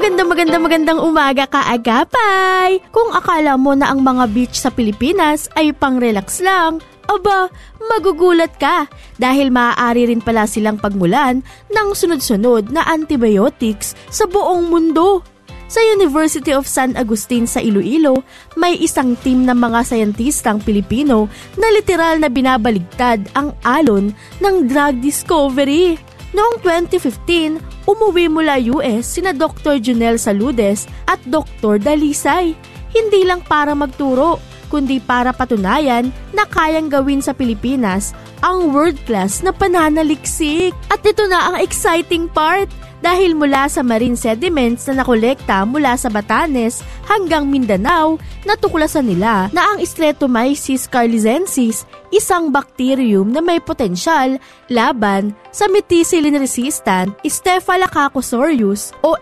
Magandang umaga kaagapay! Kung akala mo na ang mga beach sa Pilipinas ay pang-relax lang, aba, magugulat ka dahil maaari rin pala silang pagmulan ng sunod-sunod na antibiotics sa buong mundo. Sa University of San Agustin sa Iloilo, may isang team ng mga sayentistang Pilipino na literal na binabaligtad ang alon ng drug discovery. Noong 2015, umuwi mula US sina Dr. Junel Saludes at Dr. Dalisay. Hindi lang para magturo, kundi para patunayan na kayang gawin sa Pilipinas ang world-class na pananaliksik. At ito na ang exciting part. Dahil mula sa marine sediments na nakolekta mula sa Batanes hanggang Mindanao, natuklasan nila na ang Streptomyces calicensis, isang bacterium na may potensyal laban sa methicillin-resistant Staphylococcus aureus o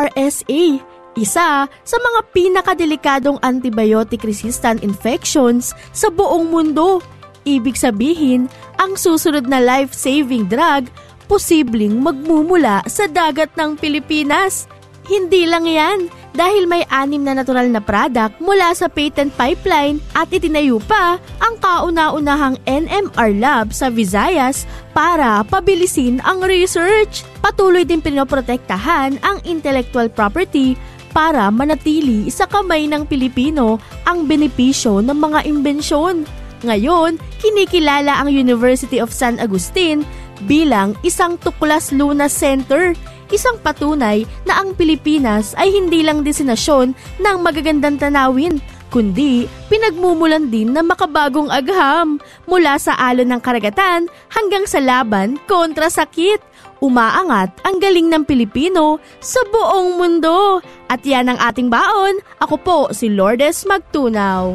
MRSA, isa sa mga pinakadelikadong antibiotic-resistant infections sa buong mundo. Ibig sabihin, ang susunod na life-saving drug posibleng magmumula sa dagat ng Pilipinas. Hindi lang yan, dahil may 6 na natural na product mula sa patent pipeline at itinayo pa ang kauna-unahang NMR lab sa Visayas para pabilisin ang research. Patuloy din pinoprotektahan ang intellectual property para manatili sa kamay ng Pilipino ang benepisyo ng mga imbensyon. Ngayon, kinikilala ang University of San Agustin bilang isang tuklas lunas center, isang patunay na ang Pilipinas ay hindi lang destinasyon ng magagandang tanawin, kundi pinagmumulan din ng makabagong agham mula sa alon ng karagatan hanggang sa laban kontra sakit. Umaangat ang galing ng Pilipino sa buong mundo. At yan ang ating baon. Ako po si Lourdes Magtunaw.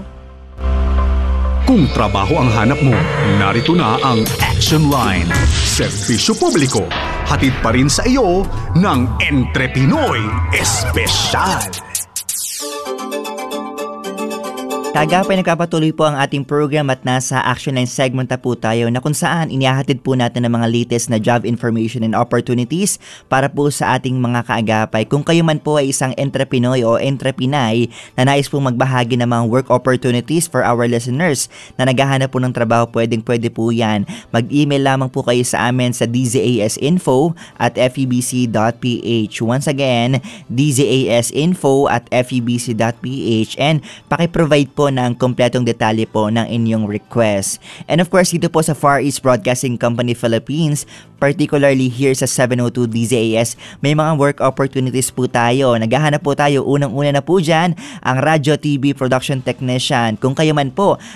Kung trabaho ang hanap mo, narito na ang Action Line. Serbisyo publiko, hatid pa rin sa iyo ng Entre Pinoy Espesyal. Kaagapay, nagpapatuloy po ang ating program at nasa Action Line segment na po tayo na kung saan inihahatid po natin ang mga latest na job information and opportunities para po sa ating mga kaagapay. Kung kayo man po ay isang entrepreneur o entrepinay na nais po magbahagi ng mga work opportunities for our listeners na naghahanap po ng trabaho, pwede po yan. Mag-email lamang po kayo sa amin sa dzasinfo@febc.ph. Once again, dzasinfo@febc.ph, and pakiprovide po ng kompletong detalye po ng inyong request. And of course, dito po sa Far East Broadcasting Company Philippines, particularly here sa 702 DZAS, may mga work opportunities po tayo. Naghahanap po tayo, unang-una na po dyan, ang Radio TV Production Technician. Kung kayo man po